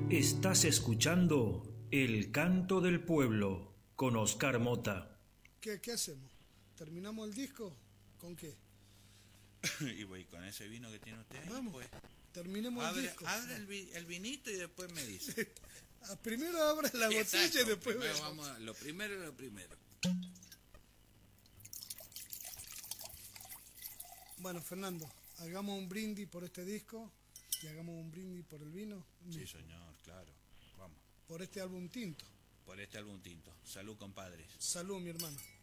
Estás escuchando El Canto del Pueblo con Oscar Mota. ¿Qué hacemos? ¿Terminamos el disco? ¿Con qué? Y voy con ese vino que tiene usted ahí, Vamos, pues. terminemos el disco. Abre el vinito y después me dice. Primero abra la botella y después primero vemos. lo primero es lo primero. Bueno, Fernando, hagamos un brindis por este disco y hagamos un brindis por el vino. Sí, señor, claro. Vamos. Por este álbum tinto. Por este álbum tinto. Salud, compadres. Salud, mi hermano.